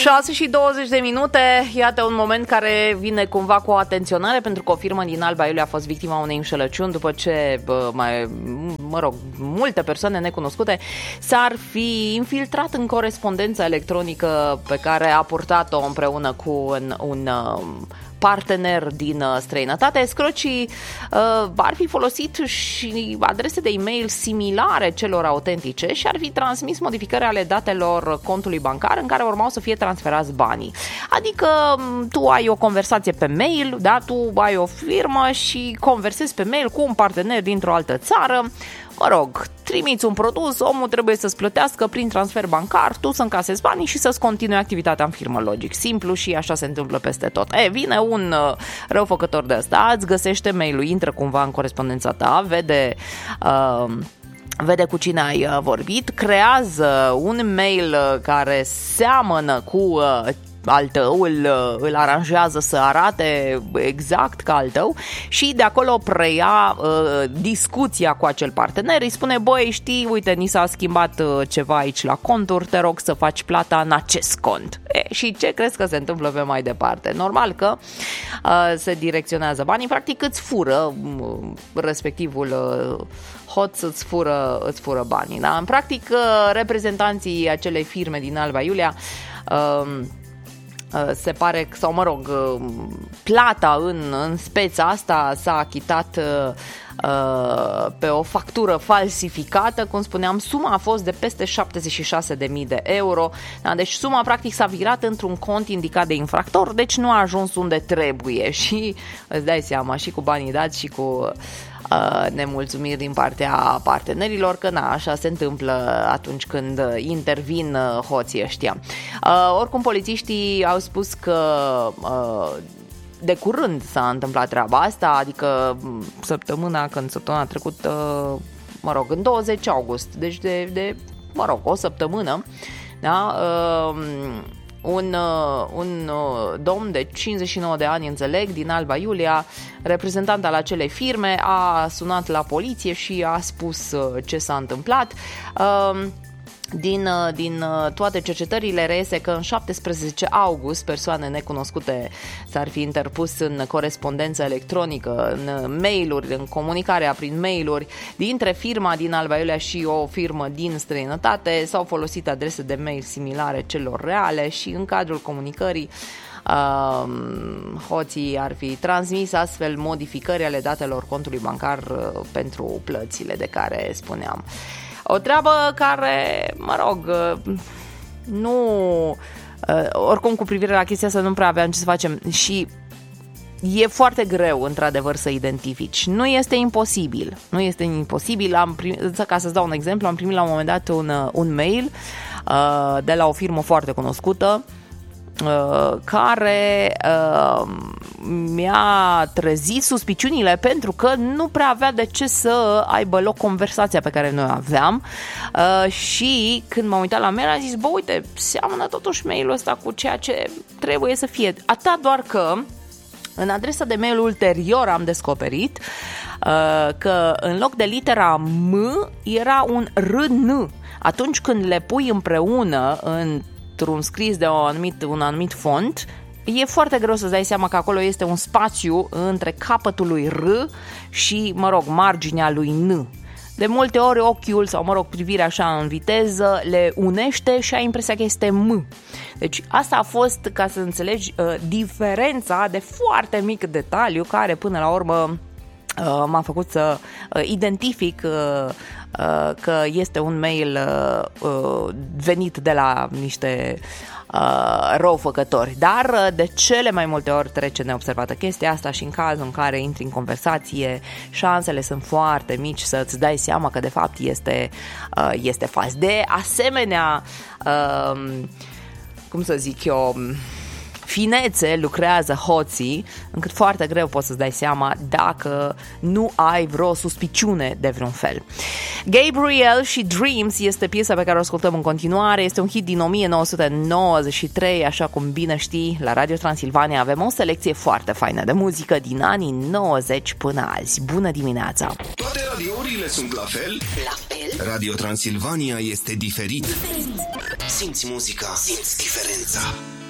6:20, iată un moment care vine cumva cu o atenționare, pentru că o firmă din Alba Iulia a fost victima unei înșelăciuni după ce, multe persoane necunoscute s-ar fi infiltrat în corespondența electronică pe care a purtat-o împreună cu un partener din străinătate. Escrocii ar fi folosit și adrese de e-mail similare celor autentice și ar fi transmis modificări ale datelor contului bancar în care urmau să fie transferați banii. Adică tu ai o conversație pe mail, da? Tu ai o firmă și conversezi pe mail cu un partener dintr-o altă țară. Trimiți un produs, omul trebuie să-ți plătească prin transfer bancar, tu să încasezi banii și să-ți continui activitatea în firmă, logic, simplu, și așa se întâmplă peste tot. Vine un răufăcător de ăsta, îți găsește mail-ul, intră cumva în corespondența ta, vede cu cine ai vorbit, creează un mail care seamănă cu al tău, îl aranjează să arate exact ca al tău și de acolo preia discuția cu acel partener, îi spune: băi, știi, uite, ni s-a schimbat ceva aici la conturi, te rog să faci plata în acest cont. Și ce crezi că se întâmplă pe mai departe? Normal că se direcționează banii, practic îți fură respectivul hoț, îți fură banii. Da? În practic, reprezentanții acelei firme din Alba Iulia se pare, sau plata în speța asta s-a achitat pe o factură falsificată. Cum spuneam, suma a fost de peste 76.000 de euro, da? Deci suma practic s-a virat într-un cont indicat de infractor, deci nu a ajuns unde trebuie și îți dai seama, și cu banii dați și cu nemulțumiri din partea partenerilor, că așa se întâmplă atunci când intervin hoții ăștia. Oricum, polițiștii au spus că de curând s-a întâmplat treaba asta, adică săptămâna trecută, în 20 august, deci de o săptămână, da? Un domn de 59 de ani, înțeleg, din Alba Iulia, reprezentant al acelei firme, a sunat la poliție și a spus ce s-a întâmplat. Din toate cercetările reiese că în 17 august persoane necunoscute s-ar fi interpus în corespondență electronică, în mail-uri, în comunicarea prin mail-uri dintre firma din Alba Iulia și o firmă din străinătate. S-au folosit adrese de mail similare celor reale și în cadrul comunicării hoții ar fi transmis astfel modificări ale datelor contului bancar pentru plățile de care spuneam. O treabă care, oricum cu privire la chestia asta nu prea aveam ce să facem și e foarte greu, într-adevăr, să identifici. Nu este imposibil. Ca să-ți dau un exemplu, am primit la un moment dat un mail de la o firmă foarte cunoscută care mi-a trezit suspiciunile, pentru că nu prea avea de ce să aibă loc conversația pe care noi aveam și când m-am uitat la mail am zis: bă, uite, seamănă totuși mail-ul ăsta cu ceea ce trebuie să fie. Atât doar că în adresa de mail ulterior am descoperit că în loc de litera M era un RN. Atunci când le pui împreună într-un scris de un anumit font, e foarte greu să-ți dai seama că acolo este un spațiu între capătul lui R și, marginea lui N. De multe ori ochiul sau, privirea așa în viteză le unește și ai impresia că este M. Deci asta a fost, ca să înțelegi, diferența de foarte mic detaliu care până la urmă m-a făcut să identific că este un mail venit de la niște răufăcători. Dar de cele mai multe ori trece neobservată chestia asta și în cazul în care intri în conversație, șansele sunt foarte mici să-ți dai seama că de fapt este fals. De asemenea, cum să zic eu, finețe lucrează hoții, încât foarte greu poți să-ți dai seama dacă nu ai vreo suspiciune de vreun fel. Gabriel și Dreams este piesa pe care o ascultăm în continuare. Este un hit din 1993, așa cum bine știi, la Radio Transilvania avem o selecție foarte faină de muzică din anii 90 până azi. Bună dimineața! Toate radiourile sunt la fel? La fel? Radio Transilvania este diferit. Simți muzica, simți diferența.